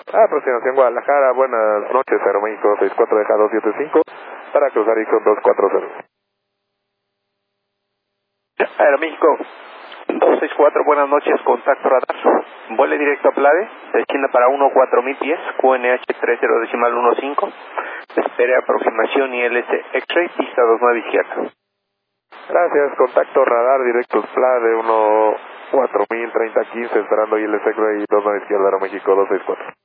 Aproximación Guadalajara, buenas noches, Aeroméxico 264, deja 275, para cruzar Ixon 240. Aeroméxico 264, buenas noches, contacto radar. Vuele directo a Plade, de China para 14000 pies, QNH 30.15. Espere aproximación ILS X-Ray, pista 29 izquierda. Gracias, contacto radar, directo Plade, 14000, 3015, esperando ILS X-Ray 29 izquierda, Aeroméxico 264.